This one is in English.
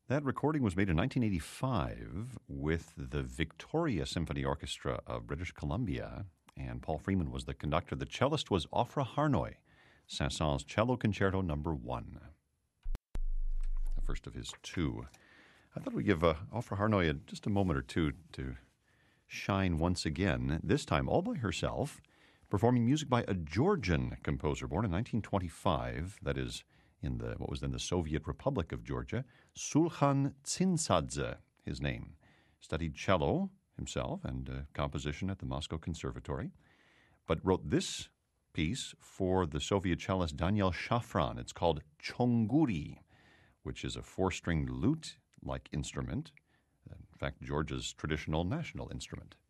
That recording was made in 1985 with the Victoria Symphony Orchestra of British Columbia, and Paul Freeman was the conductor. The cellist was Ofra Harnoy, Saint-Saëns Cello Concerto No. 1, the first of his two. I thought we'd give Ofra Harnoy just a moment or two to shine once again, this time all by herself, performing music by a Georgian composer born in 1925, that is, in what was then the Soviet Republic of Georgia. Sulkhan Tsintsadze, his name. Studied cello himself and composition at the Moscow Conservatory, but wrote this piece for the Soviet cellist Daniel Shafran. It's called Chonguri, which is a four-stringed lute-like instrument, in fact, Georgia's traditional national instrument.